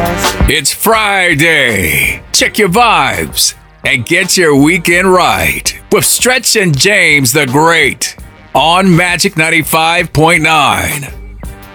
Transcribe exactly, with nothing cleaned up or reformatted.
podcast. It's Friday. Check your vibes and get your weekend right with Stretch and James the Great on Magic ninety-five point nine.